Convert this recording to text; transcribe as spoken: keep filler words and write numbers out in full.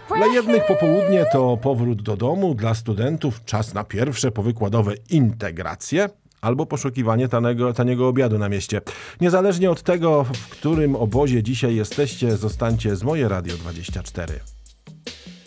Dla jednych popołudnie to powrót do domu, dla studentów czas na pierwsze powykładowe integracje albo poszukiwanie tanego, taniego obiadu na mieście. Niezależnie od tego, w którym obozie dzisiaj jesteście, zostańcie z Moje Radio dwadzieścia cztery.